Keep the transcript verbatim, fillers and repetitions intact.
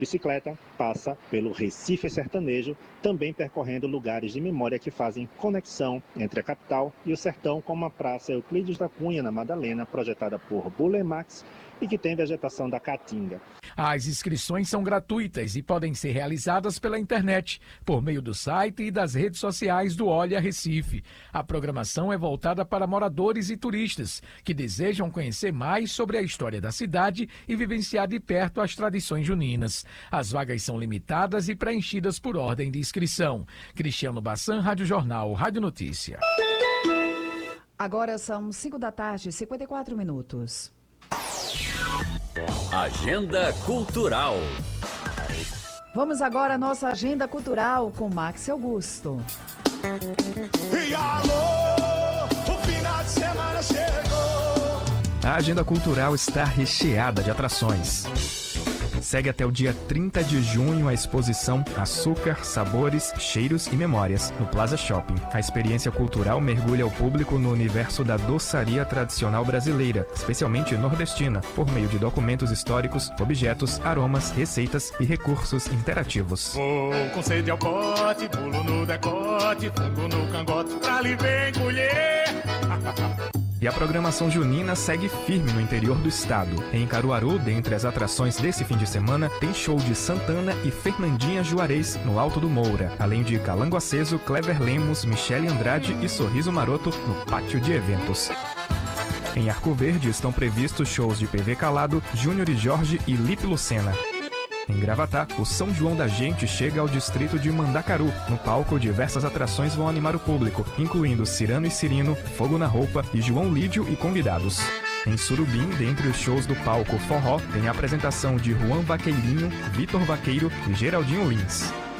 Bicicleta passa pelo Recife Sertanejo, também percorrendo lugares de memória que fazem conexão entre a capital e o sertão, como a Praça Euclides da Cunha, na Madalena, projetada por Bulemax e que tem vegetação da caatinga. As inscrições são gratuitas e podem ser realizadas pela internet, por meio do site e das redes sociais do Olha Recife. A programação é voltada para moradores e turistas que desejam conhecer mais sobre a história da cidade e vivenciar de perto as tradições juninas. As vagas são limitadas e preenchidas por ordem de inscrição. Cristiano Bassan, Rádio Jornal, Rádio Notícia. Agora são cinco da tarde, cinquenta e quatro minutos. Agenda Cultural. Vamos agora à nossa agenda cultural com Max Augusto. E alô, o final de semana chegou. A agenda cultural está recheada de atrações. Segue até o dia trinta de junho a exposição Açúcar, Sabores, Cheiros e Memórias, no Plaza Shopping. A experiência cultural mergulha o público no universo da doçaria tradicional brasileira, especialmente nordestina, por meio de documentos históricos, objetos, aromas, receitas e recursos interativos. Vou com sede ao pote, pulo no decote, fungo no cangote, pra lhe vem colher. E a programação junina segue firme no interior do estado. Em Caruaru, dentre as atrações desse fim de semana, tem show de Santana e Fernandinha Juarez no Alto do Moura, além de Calango Aceso, Clever Lemos, Michele Andrade e Sorriso Maroto no Pátio de Eventos. Em Arco Verde estão previstos shows de P V Calado, Júnior e Jorge e Lipe Lucena. Em Gravatá, o São João da Gente chega ao distrito de Mandacaru. No palco, diversas atrações vão animar o público, incluindo Cirano e Cirino, Fogo na Roupa e João Lídio e convidados. Em Surubim, dentre os shows do palco Forró, tem a apresentação de Juan Vaqueirinho, Vitor Vaqueiro e Geraldinho Lins.